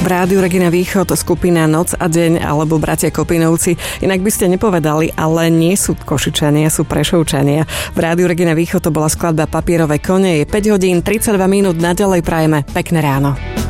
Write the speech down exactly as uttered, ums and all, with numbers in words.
V Rádiu Regina Východ skupina Noc a deň alebo bratia Kopinovci. Inak by ste nepovedali, ale nie sú Košičania, sú Prešovčania. V Rádiu Regina Východ to bola skladba Papierové kone. Je päť hodín tridsaťdva minút, naďalej prajeme pekné ráno.